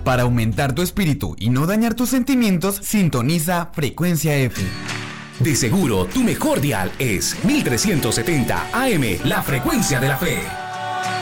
Para aumentar tu espíritu y no dañar tus sentimientos, sintoniza Frecuencia F. De seguro, tu mejor dial es 1370 AM, la frecuencia de la fe.